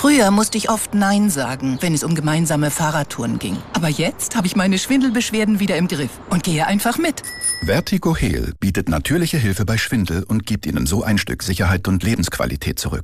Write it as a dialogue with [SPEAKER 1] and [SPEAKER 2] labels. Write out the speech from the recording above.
[SPEAKER 1] Früher musste ich oft Nein sagen, wenn es um gemeinsame Fahrradtouren ging. Aber jetzt habe ich meine Schwindelbeschwerden wieder im Griff und gehe einfach mit.
[SPEAKER 2] Vertigo Heal bietet natürliche Hilfe bei Schwindel und gibt Ihnen so ein Stück Sicherheit und Lebensqualität zurück.